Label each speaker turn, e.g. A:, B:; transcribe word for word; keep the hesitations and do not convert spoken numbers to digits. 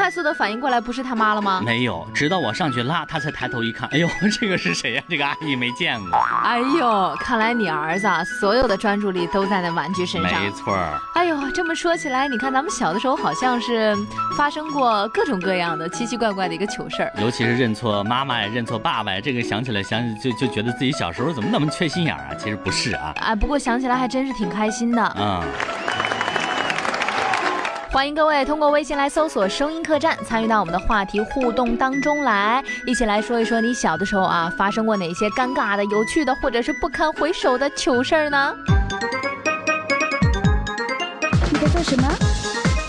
A: 快速的反应过来，不是他妈了吗？
B: 没有，直到我上去拉，他才抬头一看，哎呦，这个是谁呀、啊？这个阿姨没见过。
A: 哎呦，看来你儿子啊，所有的专注力都在那玩具身上。
B: 没错。
A: 哎呦，这么说起来，你看咱们小的时候好像是发生过各种各样的奇奇怪怪的一个糗事儿，
B: 尤其是认错妈妈呀，认错爸爸呀，这个想起来想就就觉得自己小时候怎么那么缺心眼啊？其实不是啊。
A: 啊，不过想起来还真是挺开心的。
B: 嗯。
A: 欢迎各位通过微信来搜索声音客栈，参与到我们的话题互动当中来，一起来说一说你小的时候啊发生过哪些尴尬的、有趣的，或者是不堪回首的糗事儿呢？
C: 你在做什么？